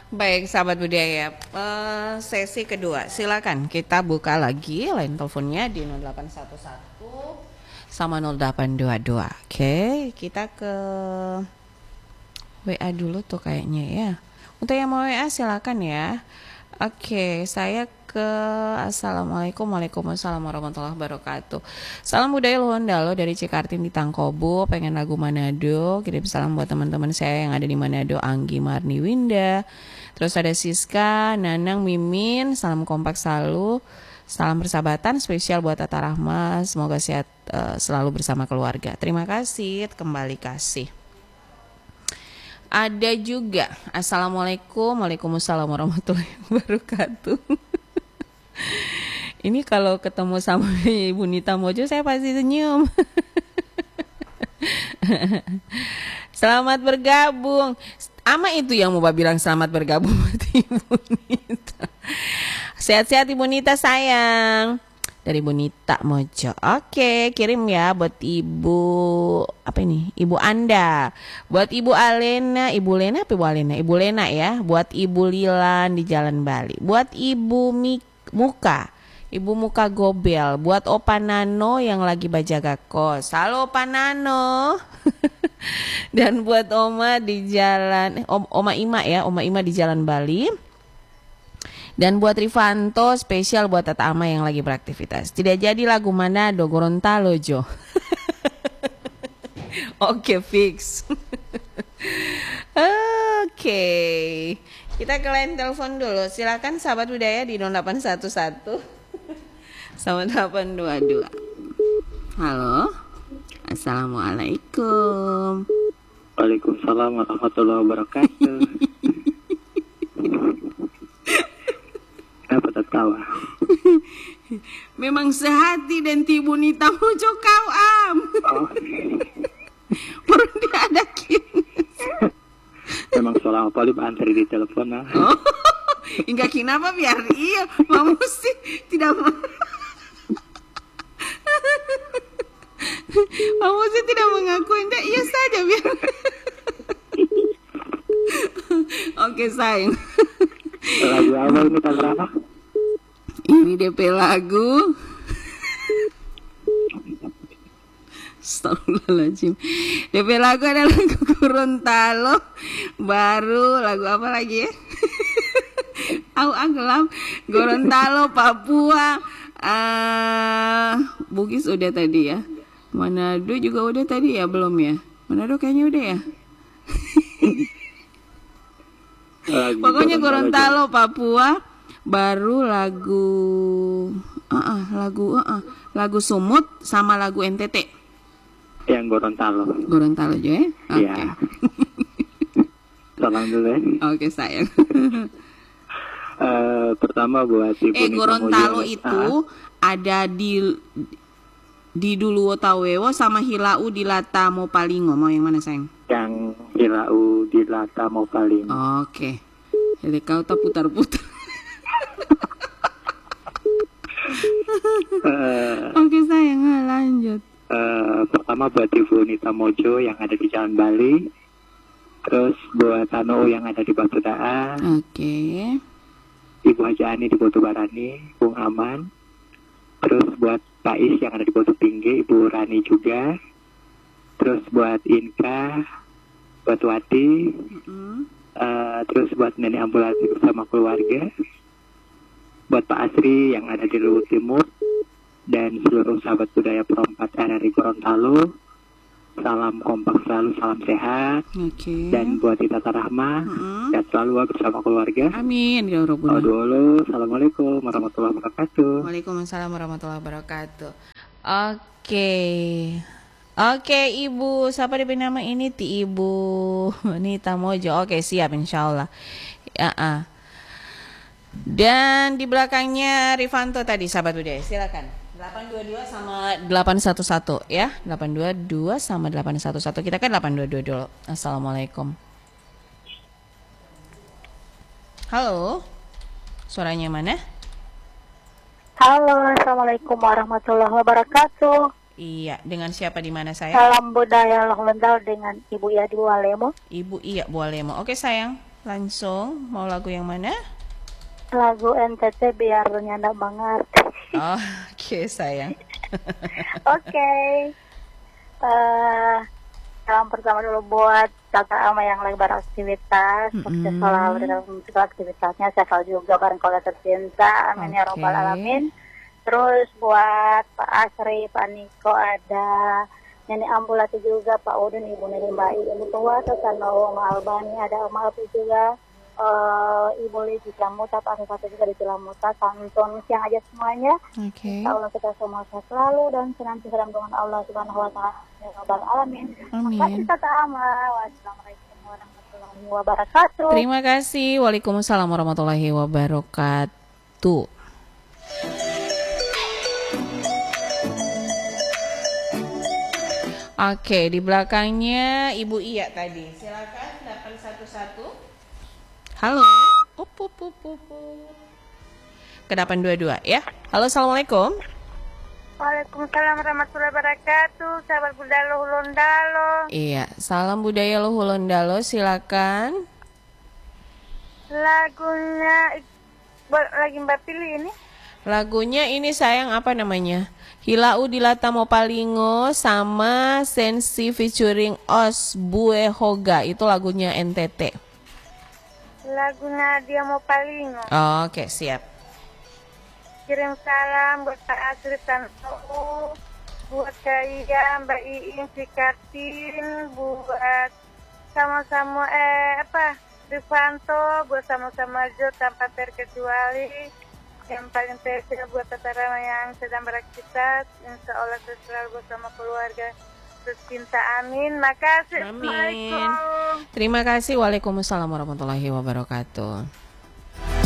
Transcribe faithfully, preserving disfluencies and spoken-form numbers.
Baik, sahabat budaya, eh, sesi kedua. Silakan kita buka lagi line teleponnya di nol delapan satu satu sama nol delapan dua dua. Oke, kita ke W A dulu tuh kayaknya ya. Untuk yang mau W A silakan ya. Oke, saya ke Assalamualaikum, Waalaikumsalam warahmatullahi wabarakatuh. Salam budaya Luhondalo dari Cikartim di Tangkobo. Pengen lagu Manado. Kirim salam buat teman-teman saya yang ada di Manado, Anggi, Marni, Winda. Terus ada Siska, Nanang, Mimin. Salam kompak selalu. Salam persahabatan spesial buat Tata Rahma. Semoga sehat uh, selalu bersama keluarga. Terima kasih, kembali kasih. Ada juga Assalamualaikum, Waalaikumsalam warahmatullahi wabarakatuh. Ini kalau ketemu sama Ibu Nita Mojo saya pasti senyum. Selamat bergabung. Ama itu yang mau bilang selamat bergabung buat Ibu Nita. Sehat-sehat Ibu Nita sayang. Dari Bu Nita Mojo. Oke, kirim ya buat Ibu apa ini? Ibu Anda. Buat Ibu Alena, Ibu Lena apa Ibu Alena? Ibu Lena ya. Buat Ibu Lilan di Jalan Bali. Buat Ibu Mik- Muka. Ibu Muka Gobel. Buat Opa Nano yang lagi bajaga kos. Halo Opa Nano. Dan buat Oma di jalan Om, Oma Ima ya, Oma Ima di Jalan Bali. Dan buat Rivanto spesial buat Tata Ama yang lagi beraktivitas. Tidak jadi lagu Manado Gorontalo Jo. Oke fix. Oke. Kita ke line telepon dulu. Silakan sahabat budaya di nol delapan satu satu sama delapan dua dua. Halo. Assalamualaikum. Waalaikumsalam warahmatullahi wabarakatuh. Kenapa tertawa? Memang sehati dan tibu Nita Mojo kau am. Oh. Baru diadakin. Memang seorang paling antri di telepon lah. Oh. Enggak kenapa biar iya, mau sih tidak mau. Kamu sih tidak mengaku, enggak iya saja biar. Oke sayang. Lagu apa ini Tante Rama? Ini D P lagu. Astagfirullahaladzim. D P lagu ada lagu Gorontalo. Baru lagu apa lagi ya? Au anggelam Gorontalo, Papua. Uh, Bugis udah tadi ya. Manado juga udah tadi ya, belum ya? Manado kayaknya udah ya. Pokoknya Gorontalo, Papua, baru lagu, uh -uh, lagu, uh -uh, lagu Sumut sama lagu N T T. Yang Gorontalo. Gorontalo juga ya? Oke. Okay. Salam dulu ya. Oke okay, sayang. uh, pertama buat Ibu Eh Nita Gorontalo Mojo, itu uh. ada di di Duluwo Tawewo sama Hilau di Lata Mopalingo. Mau yang mana sayang? Yang Hilau di Lata Mopalingo. Oke. Jadi kau tak putar-putar. uh, Oke sayang, lanjut. Uh, pertama buat Ibu Nita Mojo yang ada di Jalan Bali. Terus buat Tano yang ada di Batu Daan. Oke. Ibu Haji Ani di Batu Barani, Bung Aman. Terus buat Pak Is yang ada di Batu Tinggi, Ibu Rani juga. Terus buat Inka, buat Wati. Mm-hmm. uh, terus buat Nenek Ambulasi bersama keluarga. Buat Pak Asri yang ada di Luhut Timur. Dan seluruh sahabat budaya perempat R R I Gorontalo. Salam kompak selalu, salam sehat. Okay. Dan buat Tata Rahma, mm-hmm. sehat selalu bersama keluarga. Amin ya Rabbal Alamin. Dulu, assalamualaikum warahmatullahi wabarakatuh. Waalaikumsalam warahmatullahi wabarakatuh. Oke, oke Ibu, siapa D P nama ini? Ti Ibu Nita Mojo. Oke siap, insyaallah. Ya. Uh. Dan di belakangnya Rivanto tadi, sahabat budaya. Silakan. delapan dua dua sama delapan satu satu ya. delapan dua dua sama delapan satu satu. Kita kan delapan dua dua dulu. Assalamualaikum. Halo. Suaranya mana? Halo, assalamualaikum warahmatullahi wabarakatuh. Iya, dengan siapa di mana sayang? Salam budaya Lohlendal dengan Ibu Iya di Bualemo. Ibu Iya Bualemo. Oke sayang. Langsung, mau lagu yang mana? Lagu N T T biar nyanda banget. Oh, oke okay, sayang. Oke. Okay. Uh, salam pertama dulu buat kakak Ama yang lagi beraktivitas. Mm-hmm. Sukses selalu dalam segala aktivitasnya. Sehat juga bareng keluarga tercinta. Amin Okay. ya robbal alamin. Terus buat Pak Asri, Pak Niko, ada Nenek Ambulati juga, Pak Udin, Ibu Neni Bayi, Ibu Tua, Tasano, Oma Albani, ada Oma Alpi juga, uh, Ibu Li di Cilamuta, Pak Satu juga di Cilamuta, Santun siang aja semuanya. Oke. Okay. Allah kita semua sehat selalu dan senantiasa dalam dengan Allah Subhanahu Wa Taala ya Rabbal Alamin. Amin. Makasih kata Ama. Wassalamualaikum warahmatullahi wabarakatuh. Terima kasih. Waalaikumsalam warahmatullahi wabarakatuh. Oke, di belakangnya Ibu Iya tadi. Silakan delapan satu satu. Halo. Up, up, up, up, up. Ke delapan dua dua ya. Halo, Assalamualaikum. Waalaikumsalam warahmatullahi wabarakatuh. Sahabat budaya Luhulondalo. Iya, salam budaya Luhulondalo. Silakan. Lagunya lagi Mbak pilih ini. Lagunya ini sayang apa namanya? Hilau Dilata Mopalingo sama Sensi featuring Os Bue Hoga. Itu lagunya N T T. Lagunya dia Mopalingo. Oh, oke, okay, siap. Kirim salam buat Pak Asri Tanto, buat Kak Iya, Mbak Iin, si Kartin, buat sama-sama eh apa Rifanto, buat sama-sama Jo tanpa terkecuali. Yang paling spesial buat Tatarama yang sedang beraktivitas, insya Allah selalu bersama keluarga tercinta, amin. Makasih. Amin. Terima kasih. Waalaikumsalam warahmatullahi wabarakatuh.